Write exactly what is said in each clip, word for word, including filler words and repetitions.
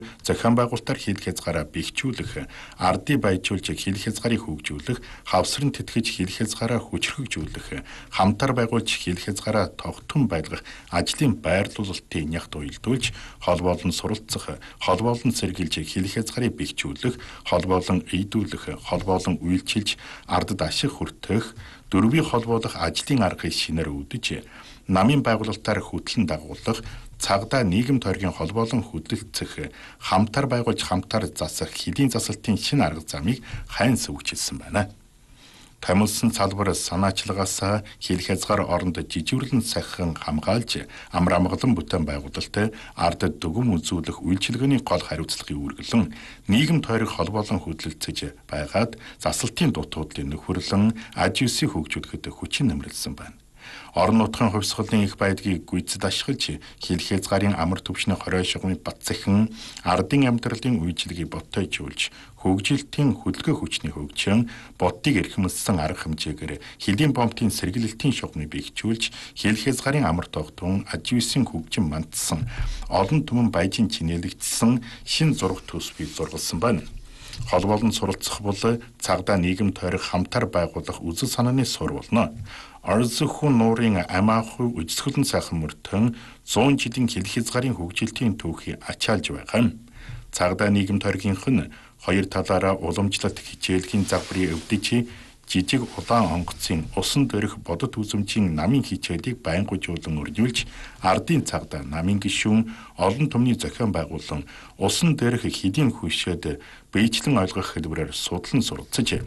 зохион байгуулалтаар хил хязгаараа бэхжүүлэх, ардыг баяжуулж хил хязгаарыг хөгжүүлэх, хавсран тэтгэж хил хязгаараа хүчрхэгжүүлэх, хамтар байгуулж хил хязгаараа тогтмон байлгах ажлын байрлуулалтын нягт уялдуулж, хол болон суралцах, хол болон сэргийлж хил хязгаарыг бэхжүүлэх, хол болон эйдүүлэх, хол болон үйлчилж ардд ашиг хүртэх, дөрвийн холбоодох ажлын аргыг шинээр үүдэж, намын байгуулалтаар хөтлөн дагуулах, цагдаа нийгэм тойргийн холбоолон хөдөлгөх, хамтар байгуулж хамтар засах хэдийн засалтын шинэ арга замыг хайн сөвгчилсэн байна. Тамилсан салбар санаачлагаас хил хязгаар оронд жижигүрлэн сахин хамгаалж, амар амгалан бүтээн байгуулалт, ардд дүгм үзүүлэх үйлчилгээний гол хариуцлагын үргэлэн, нийгэм тойрог холбоолон хөдөлгөж байгаад засалтын дутуудлын нөхөрлөн аж юусыг хөгжүүлэхэд хүчин нэмрэлсэн байна. Орон нутгийн хувьсгалын их байдгийг гүйцэд ашиглаж, хил хязгаарын амар түвшний хорой шугамыг батсахин, ардын амьдралын үйлчилгээг ботойжуулж, хөгжилтийн хөдөлгөөн хүчний хөгжин, боддыг эрхэмлсэн арга хэмжээгээр хэлийн бомбын сэргийлэлтийн шугамыг бэхжүүлж, хил хязгаарын амар тогтвон аж юусын хөгжин мандсан, олон түмэн баяжин чинээлэгдсэн шин зураг төс бий зургалсан байна. Хол болон суралцах бол цагдаа нийгэм тойрог хамтар байгуулах үзэл санааны сур болно. Орзөхүн нуурын амаахуй үжсгэлэн сайхан мөртөн зуун жилийн хил хязгаарын хөгжилтийн түүхийг ачаалж байгаа юм. Цагдаа нийгэм тойргийнх нь хоёр талаараа уламжлалт хичээлхийн загварыг өвдөж, жижиг улаан онгоцын усан дөрөх бодит үзмжийн намын хичээлийг байнгуужуулан өрнүүлж, ардын цагдаа намын гишүүн олон түмний зохион байгуулан усан дөрөх хэдийн хүшээд биечлэн ойлгох хэлбэрээр судлан суралцаж,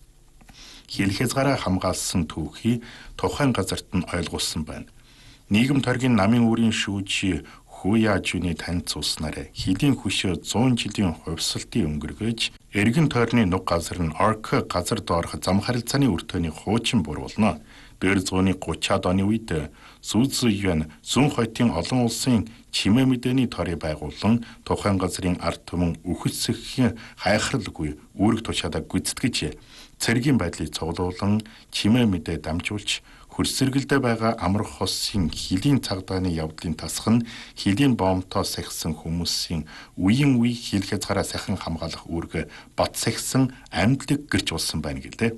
хил хязгаараа хамгаалсан түүхий тухайн газарт нь ойлгуулсан байна. Нийгэм тойргийн намын үрийн шүүж Хууяажуны танилцуулснаар хэдийн хөшөө зуун жилийн хувьсалтын өнгөргөж, эргэн тойрны нуг газар нь Орк газар доорх зам харилцааны өртөөний хуучин бурволно. Дээр зууны гучаад оны үед Сүзюан зүүн хойтын олон улсын чимээ мэдээний торыг байгуулан тухайн газрын ард түмэн үхэлсэх хайхралгүй үүрэг тушаадаа гүйцэтгэж, цэргийн байдлыг цуглуулан чимээ мэдээ дамжуулж, хөрсөргөлдөө байгаа амар хосын хилийн цагдааны явдлын тасх нь хилийн бомбтой сахисан хүмүүсийн үеийн үе хил хязгаараа сахин хамгаалах үүрэг бат сахисан амьдлаг гэрч болсон байна гэлээ.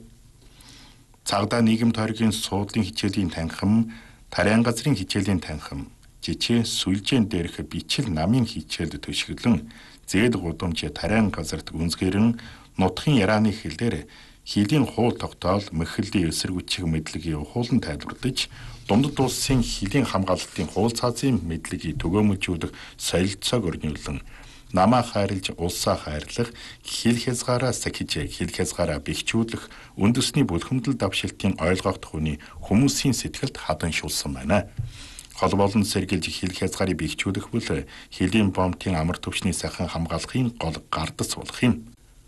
Цагдаа нийгэм тойргийн суудлын хичээлийн танхим, тариан газрын хичээлийн танхим, жичээ сүлжээн дээрх бичил намын хичээлд төшгөлөн, зээл гудамж тариан газарт үнсгэрэн нутгийн ярааны хэлээр хилийн хуул тогтоол мэхэллийн эсэргүүцэх мэдлэгийг ухуулан тайлбарлаж, дундад улсын хилийн хамгаалалтын хуул цаазын мэдлэгийг төгөөмжүүлэх солилцоог өрнүүлэн, намаа хайрлж улсаа хайрлах, хил хязгаараа сахиж хил хязгаараа бэхжүүлэх үндэсний бүлхэмдэл давшилтын ойлгох хүний хүмүүсийн сэтгэлд хаданшуулсан байна. Хол болон сэргийлж хил хязгаарыг бэхжүүлэх бол хилийн бомбын амар түвшний сахин хамгаалахын гол гардас болох юм.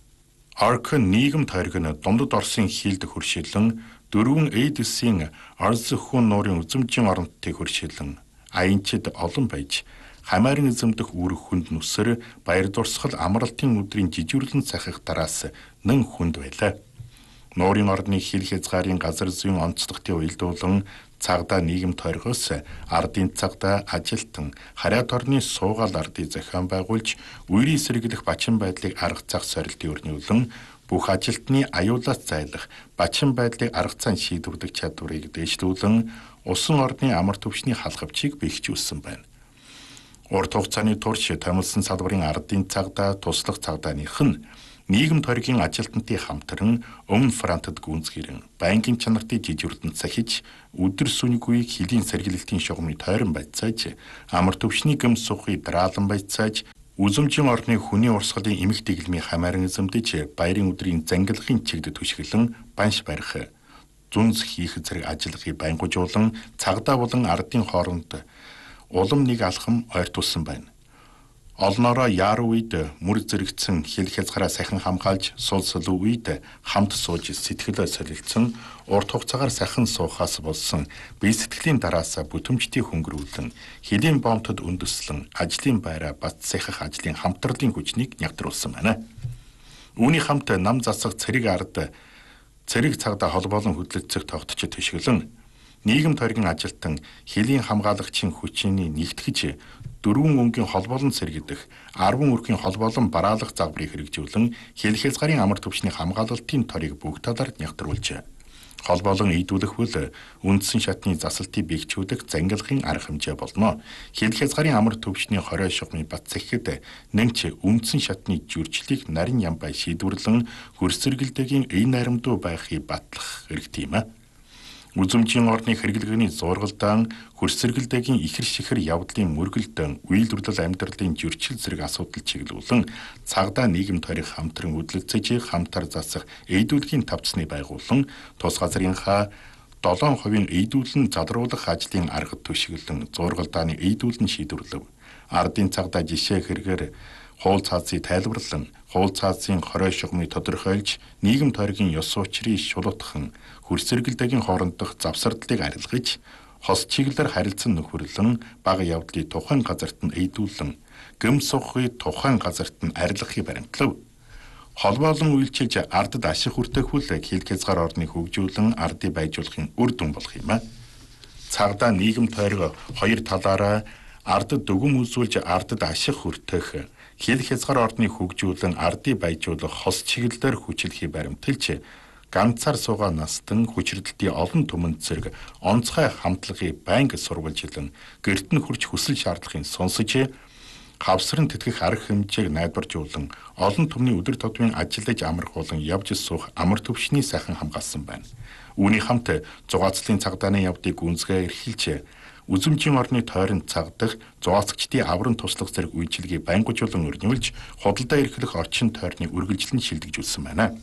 Орк нийгэм тойрог нь дундад Оросын хилд хөршилэн, дөрвөн эйдэсийн Орзөхүн нуурын үзмжийн оронтыг хөршилэн, аянчид олон байж, хамаарин эзэмдэх үүрэг хүнд нүсэр, баяр дурсгал амралтын өдрийн жижигүрлэн сахих дараас нэн хүнд байлаа. Нуурын орны хил хязгаарын газар зүйн онцлогтын уялдуулан, цагдаа нийгэм тойргоос ардын цагдаа ажилтан хараад орны суугаал ардыг зохион байгуулж, үерийн сэргийлэх бачин байдлыг арга зах сорилтын өрнүүлэн, бүх ажилтны аюулаас зайлах бачин байдлыг арга зан шийдвэрлэх чадварыг дээшлүүлэн, усан орны амар түвшний халхавчийг бэхжүүлсэн байна. Урт хугацааны турш тамилсан салбарын ардын цагдаа, туслах цагдааных нь нийгэм тойргийн ажилтнуудын хамтран өмнө фронтод гүнзгэрэн, байнгын чанартай жижигүрдэнд сахиж, өдөр сүнгүй хилийн сэргийлэлтийн шугамыг тойрон байцааж, амар түвшний гэм сухыг дараалан байцааж, үзмжийн орны хүний урсгалын эмх дэглэмийн хамааран эзэмдэж, баярын өдрийн зангилахын чигд түшгэлэн банш барих, зүнс хийх зэрэг ажиллахыг байнгуужуулан, цагдаа болон ардын хооронд улам нэг алхам ойртуулсан байна. Олноороо яар үед мөр зэрэгцэн хил хязгаараа сахин хамгаалж сул сул үед хамт сууж сэтгэлээ солилцсон, урт хугацаагаар сахин суухаас болсон бие сэтгэлийн дараас бүтэмжтэй хөнгөрүүлэн, хилийн бомбтод үндэслэн ажлын байраа бат сахих ажлын хамтралын хүчнийг нягтруулсан байна. Үүний хамт нам засах цэрэг ард цэрэг цагдаа холбоолон хөдлөлцөх тогтч төшгөлөн, нийгэм тойргийн ажилтан хилийн хамгаалагчийн хүчний нэгтгэж дөрвөн өнгийн холбоолон сэргидэх, арван өрхийн холбоолон бараалах загварыг хэрэгжүүлэн хил хязгарын амар түвшний хамгаалалтын торыг бүх талаар нягтруулжээ. Холбоолон ийдүүлэх үл үндсэн шатны засалтыг бэхжүүлэх зангилгын арга хэмжээ болно. Хил хязгарын амар түвшний хорой шугамыг бат зэхэд нэмч үндсэн шатны жүрчлийг нарийн ямбай шийдвэрлэн хөрсөргөлдөгийн эй найрамдуу байхыг батлах хэрэгтэй юм а. Үзүмжийн орны хэрэглэгээний зургалдаан хөрсөргөлдөгийн ихэр шихэр явдлын мөргөлдөн үйлдвэрлэл амьдралын зөрчил зэрэг асуудал чиглүүлэн цагдаа нийгэм тойрог хамтран хөдөлгөцөж хамтар засах эйдүүлгийн тавцны байгуулан тус газрынхаа долоон хувийн эйдүүлэн задруулах ажлын аргад төшөглөн зургалдааны эйдүүлэн шийдвэрлэв. Ардын цагдаа жишээ хэрэгээр хуул цаазыг тайлбарлан хуул цаазын хорой шугамыг тодорхойлж нийгэм тойргийн ёс учрыг шулуутхан хөрсөргөлдөгийн хоорондох завсардлыг арилгаж хос чиглэлээр харилцан нөхөрлөн бага явдлыг тухайн газарт нь эйдүүлэн гэмс сухыг тухайн газарт нь арилгахыг баримтлав. Холбоолон үйлчилж ардад ашиг хүртэхүүл хил хязгаар орныг хөгжүүлэн ардыг байжуулахын үр дүн болох юм а. Цагдаа нийгэм тойрог хоёр талаараа ардад дүгм үзүүлж ардад ашиг хүртэх хил хязгаар орныг хөгжүүлэн ардыг байжуулах хос чиглэлээр хүчлэхийг баримталж ганцаар суугаа настан хүчирдэлтийн олон түмэнд зэрэг онцгой хамтлагыг байнга сурвалжилан гэрт нь хурж хүсэл шаардлагын сонсож хавсран тэтгэх арга хэмжээг найдваржуулан олон түмний өдөр тутмын ажиллаж амархуулан явж суух амар төвшний сайхан хамгаалсан байна. Үүний хамт зугаацлын цагдааны явдыг гүнзгий эрхэлж үзүмжийн орны тойронд цагдах зугаацчдын авран туслах зэрэг үйлчилгээг байнгужуулан өрнүүлж худалдаа эрхлэх орчин тойрны үргэлжлэн шилдэгжүүлсэн байна.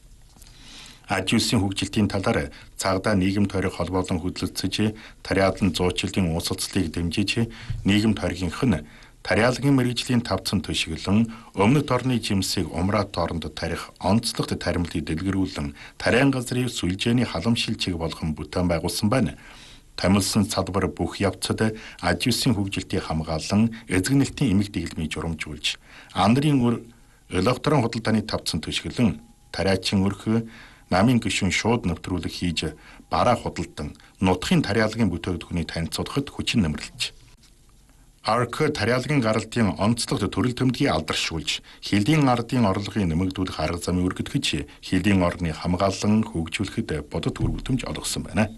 Аж үйлсийн хөгжилтийн талаар цагдаа нийгэм тойрог холбоолон хөдөлгөцөж тариалан зуучлалын уусалцлыг дэмжиж нийгэм тойргийнх нь тариалгын мэргэжлийн тавцан төшөглөн өмнөд орны жимсийг умраад дооронд тарих онцлогт таримлыг дэлгэрүүлэн тариан газрын сүлжээний халамшил чиг болгон бүтээн байгуулсан байна. Тамилсан цадвар бүх явцад аж үйлсийн хөгжилтийг хамгаалан эзэгнэлтийн эмэг дэглэмийг журамжуулж андрын өр электрон худалдааны тавцан төшөглөн тариачин өрх намын гишүүн шууд нэвтрүүлэг хийж бараа худалдан нутгийн тариалгын бүтээгдэхүүнийг танилцуулахад хүчин нэмэрлэж Арк тариалгын гаралтын онцлогт төрөл төмдгийг алдаршуулж хилийн ардын орлогыг нэмэгдүүлэх арга замыг өргөдгөж хилийн орны хамгаалан хөгжүүлэхэд бодит үр дүнж олгосон байна.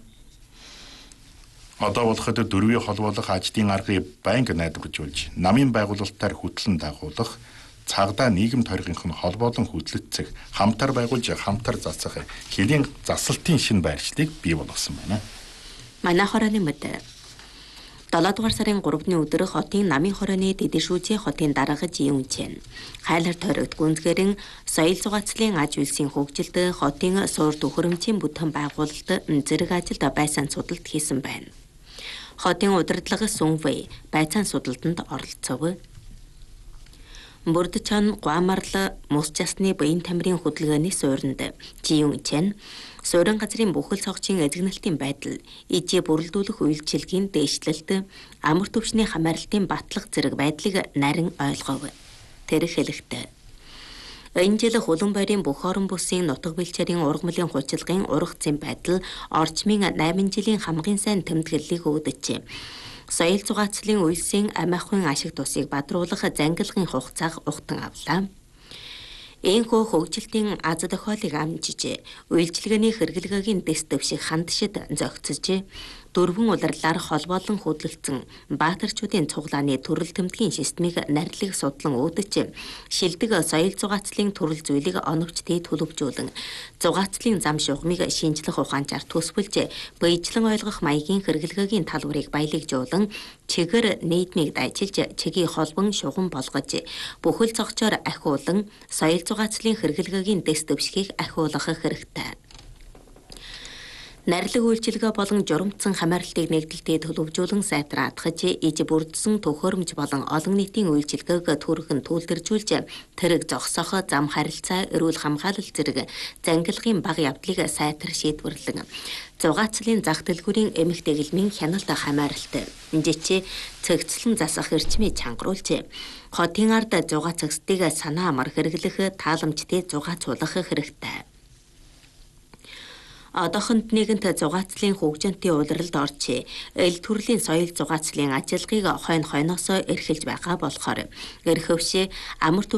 Одоо болоход дөрвийн холбоолох ажлын аргыг байнга найдваржуулж намын байгуулалтаар хөтлөн дагуулах цагдаа нийгэм тойргийнх нь холбоолон хөдлөлцөх хамтар байгуулж хамтар засах хилийн засалтын шинэ байршлыг бий болгосон байна. Манай хорооны мэд долоо дугаар сарын гуравны өдөр хотын намын хорооны дэдэшүүжийн хотын дараагаж юунчэн хайлар тойрогт гүнзгэрэн соёл зугаацлын аж үйлсийн хөгжилд хотын суур төхөөрөмжийн бүтээн байгуулалт зэрэг ажилд байсан судалт хийсэн байна. Хотын удирдлага сүнвэ байцаан судалтанд оролцов. Бүрдчан гуамарла мус часны баян тамирын хөдөлгөөний суурьнд жиюнчэн суурин газрын бүхэл цогцын эзэгнэлтийн байдал ижээ бүрэлдүүлэх үйлчилгээний дээшлэлт амар түвшний хамааралтын батлах зэрэг байдлыг нарийн ойлгов. Тэр хэлэхдээ энэ жил хулан байрын бүх орон бүсийн нутаг бэлчээрийн ургамлын хучилгын урах зэм байдал орчмын найман жилийн хамгийн сайн тэмдэглэлийг өгдөж соёл зугаацлын үйлсийн амиахын ашиг тусыг бадруулах зангилгын хугацааг ухтан авлаа. Энэхүү хөгжилтийн аз тохиолыг амжиж, үйлчилгээний хэрэглгээгийн дэс дэвших хандшид зохицож, дөрвөн улирлаар холбоолон хөдөлгдсөн баатарчуудын цуглааны төрөл тэмдгийн системийг нарилыг судлан үүдэж, шилдэг соёл зугаацлын төрөл зүйлийг оновч дээд төлөвжүүлэн, зугаацлын зам шугамыг шинжлэх ухаанчаар төсвөлж, баяжлан ойлгох маягийн хэрэглгээгийн талбарыг баялагжуулан, чигээр нийтмийг дайчилж, чигийг холбон шугам болгож, бүхэл цогцоор ахиулан, соёл зугаацлын хэрэглгээгийн дэс дэвшгийг ахиулах хэрэгтэй. Нарилэг үйлчилгээ болон журамцсан хамааралтыг нэгдэлтэд төлөвжүүлэн сайтраадгаж, иж бүрдсэн төхөөрөмж болон олон нийтийн үйлчилгээг түргэн төлөвлөржүүлж, тэрэг зогсоох, зам харилцаа, эрүүл хамгаалал зэрэг зангилгын бага явдлыг сайтар шийдвэрлэн, зугаацлын зах дэлгүүрийн эмх дэглэмийн хяналт хамааралт, жичи цэгцлэн засах эрчмийг чангаруулж, хотын ард зугаа цэгцдийг санаа амар хэрэглэх, тааламжтай зугаацуулах хэрэгтэй. Одоохонд нэгэнт зугаацлын хөгжинтийн улиралд орж эл төрлийн соёл зугаацлын ажиллагааг хойно хойноосоо эрхэлж байгаа болохоор эрх өвшөө амар